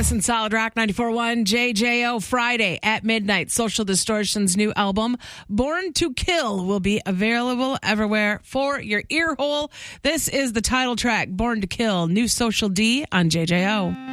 Madison Solid Rock 94.1 JJO. Friday at midnight. Social Distortion's new album, Born to Kill, will be available everywhere for your ear hole. This is the title track, Born to Kill, new Social D on JJO.